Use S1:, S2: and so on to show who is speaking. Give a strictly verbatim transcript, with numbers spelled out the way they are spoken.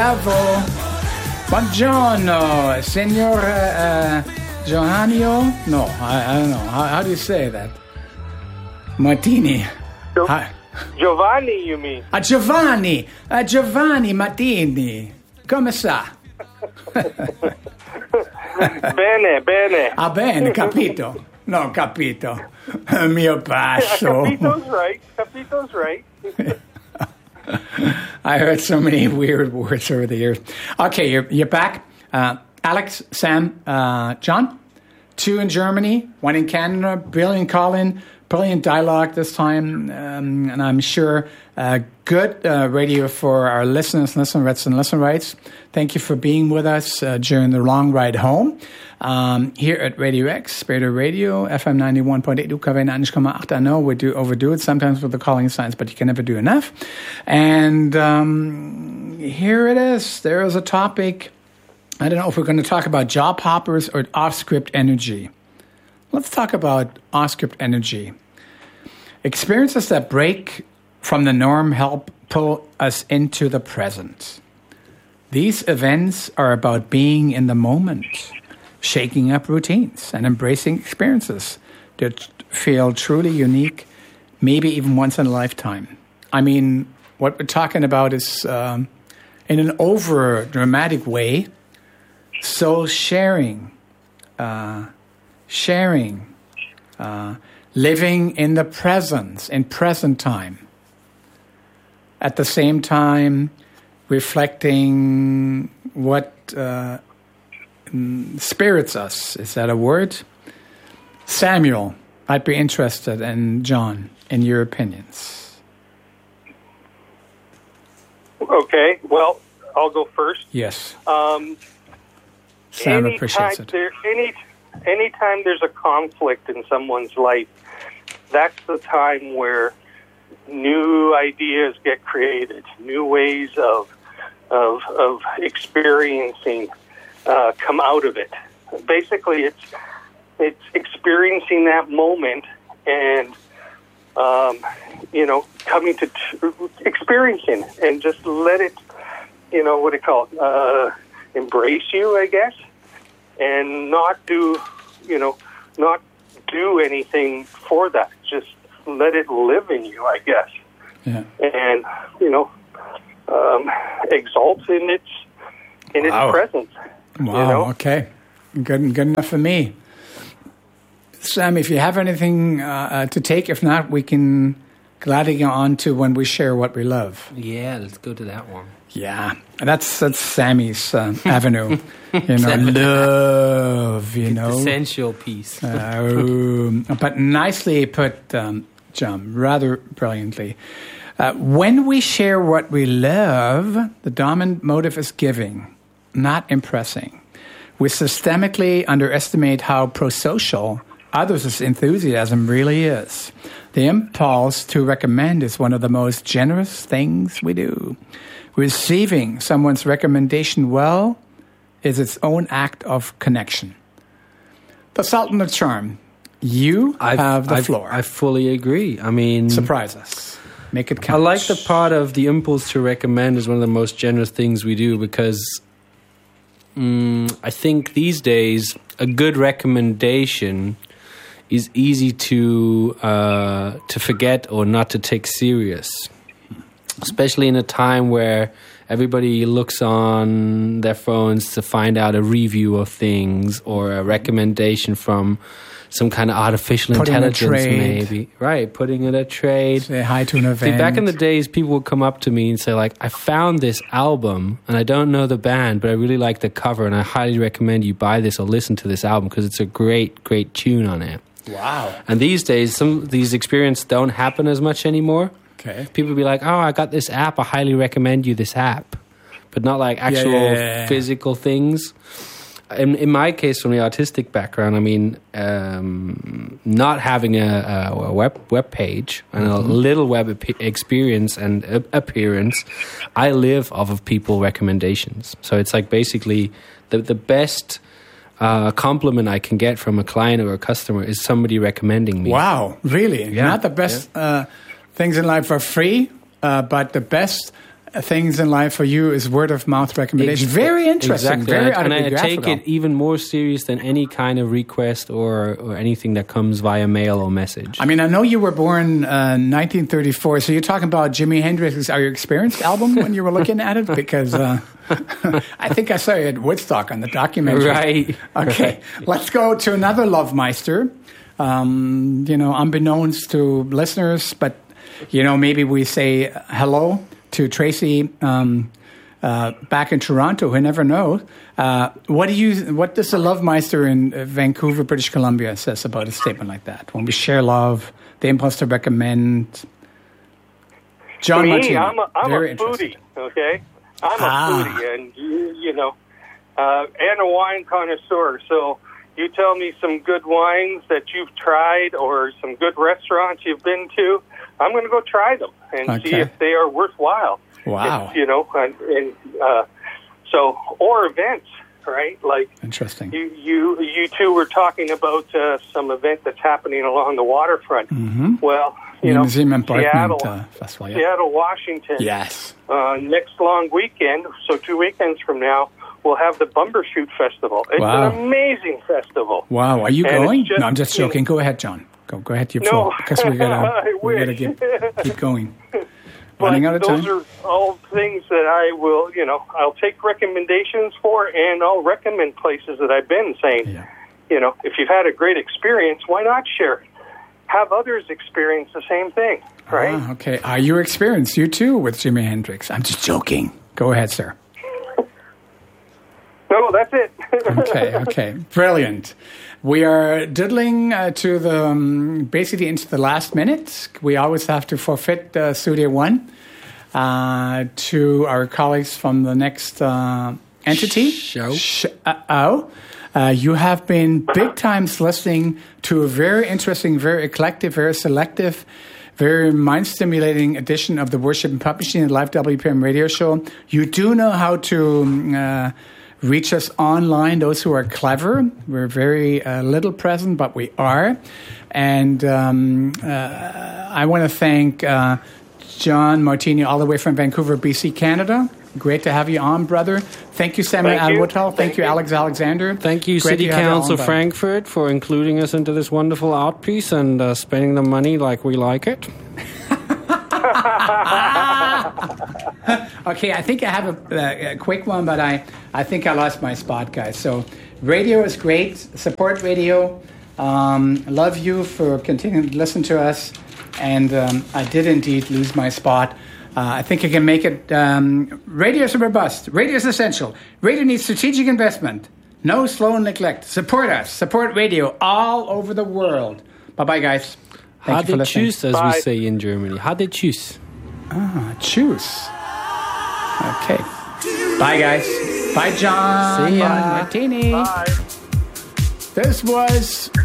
S1: Bravo. Buongiorno, Signor uh, Johanio? No, I, I don't know. How, how do you say that? Martini.
S2: Jo- Giovanni, you mean?
S1: Ah, Giovanni. Uh, Giovanni Martini. Come sta?
S2: Bene, bene.
S1: Ah, bene, capito. No, capito. Mio passo.
S2: Capito's right. Capito's right.
S1: I heard so many weird words over the years. Okay, you're you're back. Uh, Alex, Sam, uh, John, two in Germany, one in Canada. Brilliant call-in, brilliant dialogue this time, um, and I'm sure uh, good uh, radio for our listeners, listen rights, and listen rights. Thank you for being with us uh, during the long ride home. Um, here at Radio X, Spirit Radio, F M ninety-one point eight, U K W ninety komma acht. I know we do overdo it sometimes with the calling signs, but you can never do enough. And um, here it is. There is a topic. I don't know if we're going to talk about job hoppers or off-script energy. Let's talk about off-script energy. Experiences that break from the norm help pull us into the present. These events are about being in the moment, shaking up routines, and embracing experiences that feel truly unique, maybe even once in a lifetime. I mean, what we're talking about is, um, in an over-dramatic way, soul sharing, uh, sharing, uh, living in the presence, in present time. At the same time, reflecting what uh, spirits us. Is that a word? Samuel, I'd be interested, and John, in your opinions.
S2: Okay, well, I'll go first.
S1: Yes.
S2: Um,
S1: Sam appreciates it.
S2: There, any, anytime there's a conflict in someone's life, that's the time where new ideas get created, new ways of of, of experiencing uh, come out of it. Basically, it's it's experiencing that moment and um, you know coming to t- experiencing and just let it, you know what do you call it, uh, embrace you, I guess, and not do you know not do anything for that. Just let it live in you, I guess.
S1: Yeah.
S2: And you know. Um, exalts in its in
S1: wow.
S2: its presence.
S1: Wow.
S2: You know?
S1: Okay. Good. Good enough for me. Sam, if you have anything uh, uh, to take, if not, we can gladly go on to when we share what we love.
S3: Yeah, let's go to that one.
S1: Yeah, that's that's Sammy's uh, avenue. You know, love. You know,
S3: essential piece.
S1: uh, but nicely put, um, John. Rather brilliantly. Uh, when we share what we love, the dominant motive is giving, not impressing. We systemically underestimate how prosocial others' enthusiasm really is. The impulse to recommend is one of the most generous things we do. Receiving someone's recommendation well is its own act of connection. The Sultan of Charm, you
S3: I've,
S1: have the
S3: I've,
S1: floor.
S3: I fully agree. I mean...
S1: Surprise us. Make it count.
S3: I like the part of the impulse to recommend is one of the most generous things we do because um, I think these days a good recommendation is easy to uh, to forget or not to take serious, especially in a time where everybody looks on their phones to find out a review of things or a recommendation from some kind of artificial
S1: putting
S3: intelligence, maybe. Right, putting in a trade.
S1: Say hi to an event.
S3: See, back in the days, people would come up to me and say, like, I found this album, and I don't know the band, but I really like the cover, and I highly recommend you buy this or listen to this album, because it's a great, great tune on it.
S1: Wow.
S3: And these days, some these experiences don't happen as much anymore.
S1: Okay.
S3: People be like, oh, I got this app, I highly recommend you this app. But not like actual
S1: yeah, yeah, yeah, yeah.
S3: physical things. In, in my case, from the artistic background, I mean, um, not having a, a web web page and a little web ap- experience and a- appearance, I live off of people recommendations. So it's like basically the the best uh, compliment I can get from a client or a customer is somebody recommending me.
S1: Wow, really?
S3: Yeah.
S1: Not the best
S3: yeah.
S1: uh, things in life are free, uh, but the best things in life for you is word of mouth recommendation.
S3: Ex-
S1: very interesting.
S3: Exactly.
S1: Very
S3: and I, and I take
S1: autobiographical.
S3: it even more serious than any kind of request or, or anything that comes via mail or message.
S1: I mean, I know you were born uh, nineteen thirty-four, so you're talking about Jimi Hendrix's Are You Experienced album when you were looking at it? Because uh, I think I saw you at Woodstock on the documentary.
S3: Right.
S1: Okay, let's go to another Love Meister. Um, you know, unbeknownst to listeners, but, you know, maybe we say hello to Tracy um, uh, back in Toronto. Who never knows? Uh, what do you? What does the Love Meister in uh, Vancouver, British Columbia, says about a statement like that? When we share love, the impulse to recommend. John
S2: Me,
S1: Martini,
S2: I'm a, I'm
S1: very
S2: a
S1: interesting.
S2: foodie. Okay, I'm
S1: Ah.
S2: a foodie, and you, you know, uh, and a wine connoisseur. So you tell me some good wines that you've tried, or some good restaurants you've been to. I'm going to go try them and
S1: Okay.
S2: see if they are worthwhile.
S1: Wow.
S2: If, you know, and, and uh, so or events, right? Like
S1: Interesting.
S2: you, you, you two were talking about uh, some event that's happening along the waterfront.
S1: Mm-hmm.
S2: Well, you know,
S1: Museum Embarkment
S2: Seattle,
S1: uh, Festival. Yeah.
S2: Seattle, Washington.
S1: Yes.
S2: Uh, next long weekend, so two weekends from now, we'll have the Bumbershoot Festival. It's
S1: Wow.
S2: an amazing festival.
S1: Wow. Are you
S2: And
S1: going?
S2: it's just,
S1: no, I'm just
S2: you know-
S1: joking. Go ahead, John. Go, go ahead to your
S2: No.
S1: floor because we gotta,
S2: I
S1: we gotta
S2: wish.
S1: keep, keep going.
S2: But
S1: Running out of
S2: those
S1: time.
S2: are all things that I will, you know, I'll take recommendations for, and I'll recommend places that I've been, saying,
S1: Yeah.
S2: you know, if you've had a great experience, why not share it? Have others experience the same thing, right?
S1: Ah, okay. Are you experienced? You too with Jimi Hendrix? I'm just joking. Go ahead, sir.
S2: No, that's it.
S1: Okay, okay. Brilliant. We are diddling uh, to the um, basically into the last minute. We always have to forfeit uh, Studio One uh, to our colleagues from the next uh, entity.
S3: Show.
S1: Sh- uh, oh. Uh, you have been big times listening to a very interesting, very eclectic, very selective, very mind-stimulating edition of the Worship and Pop Machine, the live W P M radio show. You do know how to uh, reach us online, those who are clever. We're very uh, little present, but we are. And um, uh, I want to thank uh, John Martini all the way from Vancouver, B C, Canada. Great to have you on, brother. Thank you, Samuel
S2: Thank you.
S1: Alwoodall. Thank,
S2: Thank
S1: you,
S2: you.
S1: Alex Alexander.
S3: Thank you,
S1: Great
S3: City
S1: to have you
S3: Council
S1: on, bud.
S3: Frankfurt, for including us into this wonderful art piece and uh, spending the money like we like it.
S1: Okay, I think I have a, a quick one, but I, I think I lost my spot, guys. So radio is great. Support radio. Um, love you for continuing to listen to us. And um, I did indeed lose my spot. Uh, I think I can make it. Um, radio is robust. Radio is essential. Radio needs strategic investment. No slow neglect. Support us. Support radio all over the world. Bye-bye, guys. Thank
S3: How
S1: you for
S3: they
S1: listening.
S3: choose, as
S2: Bye.
S3: we say in Germany. How they choose.
S1: Ah, choose. Okay. Bye, guys. Bye, John.
S3: See ya.
S1: Bye, Martini.
S2: Bye.
S1: This was